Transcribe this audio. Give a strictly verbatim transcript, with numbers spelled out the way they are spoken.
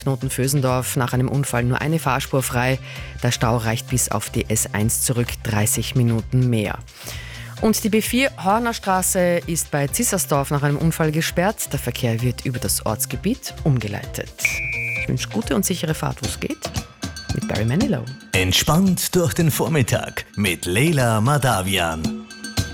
Knoten Vösendorf nach einem Unfall nur eine Fahrspur frei. Der Stau reicht bis auf die S eins zurück, dreißig Minuten mehr. Und die B vier Hornerstraße ist bei Zissersdorf nach einem Unfall gesperrt. Der Verkehr wird über das Ortsgebiet umgeleitet. Ich wünsche gute und sichere Fahrt, wo es geht. Mit Barry Manilow. Entspannt durch den Vormittag mit Leila Madavian.